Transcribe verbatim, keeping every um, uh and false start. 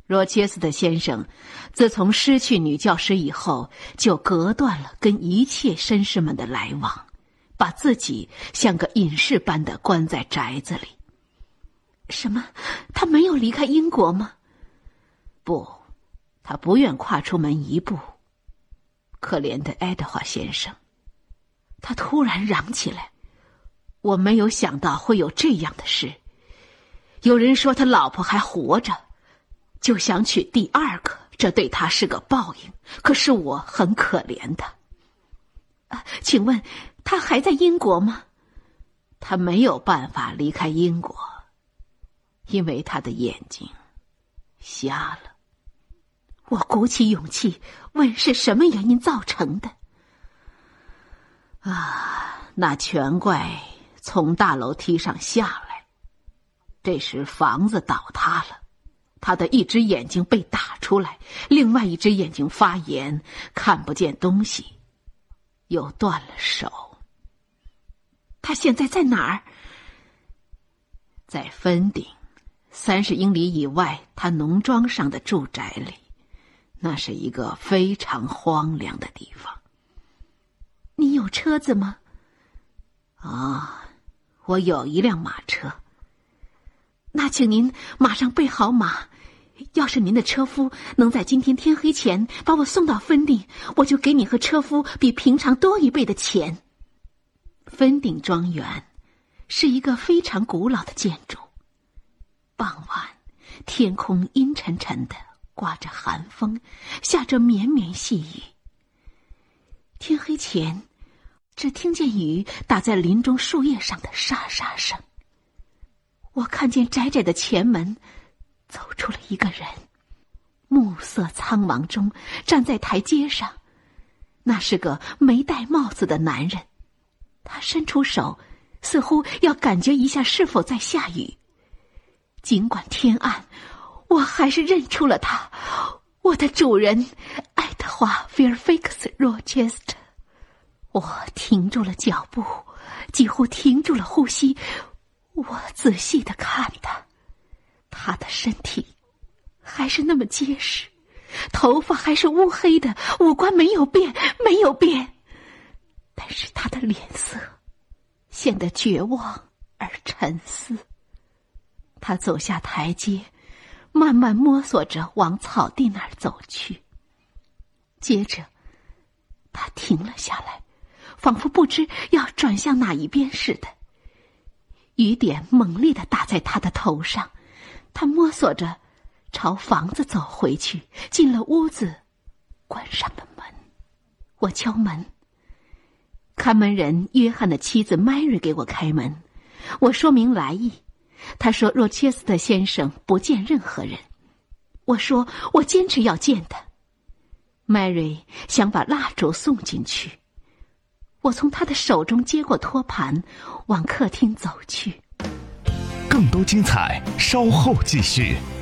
罗切斯特先生自从失去女教师以后，就隔断了跟一切绅士们的来往，把自己像个隐士般的关在宅子里。什么？他没有离开英国吗？不，他不愿跨出门一步。可怜的爱德华先生，他突然嚷起来，我没有想到会有这样的事。有人说他老婆还活着，就想娶第二个，这对他是个报应。可是我很可怜他。啊，请问他还在英国吗？他没有办法离开英国，因为他的眼睛瞎了。我鼓起勇气问是什么原因造成的。啊，那权怪从大楼梯上下来，这时房子倒塌了，他的一只眼睛被打出来，另外一只眼睛发炎，看不见东西，又断了手。他现在在哪儿？在芬顶，三十英里以外他农庄上的住宅里。那是一个非常荒凉的地方。你有车子吗？啊，我有一辆马车。那请您马上备好马，要是您的车夫能在今天天黑前把我送到芬顶，我就给你和车夫比平常多一倍的钱。芬顶庄园是一个非常古老的建筑。傍晚，天空阴沉沉的，刮着寒风，下着绵绵细雨。天黑前，只听见雨打在林中树叶上的沙沙声。我看见窄窄的前门走出了一个人，暮色苍茫中站在台阶上。那是个没戴帽子的男人，他伸出手，似乎要感觉一下是否在下雨。尽管天暗，我还是认出了他，我的主人爱德华·菲尔菲克斯·罗切斯特。我停住了脚步，几乎停住了呼吸。我仔细地看他，他的身体还是那么结实，头发还是乌黑的，五官没有变，没有变。但是他的脸色显得绝望而沉思。他走下台阶，慢慢摸索着往草地那儿走去。接着他停了下来，仿佛不知要转向哪一边似的。雨点猛烈地打在他的头上，他摸索着朝房子走回去，进了屋子，关上了门。我敲门，看门人约翰的妻子 Mary 给我开门。我说明来意，他说若切斯特先生不见任何人。我说我坚持要见他。Mary 想把蜡烛送进去，我从他的手中接过托盘，往客厅走去。 更多精彩稍后继续。